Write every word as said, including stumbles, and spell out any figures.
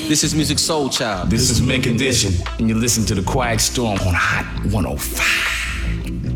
This is Music Soul Child. This is Mint Condition, and you listen to The Quiet Storm on Hot one oh five.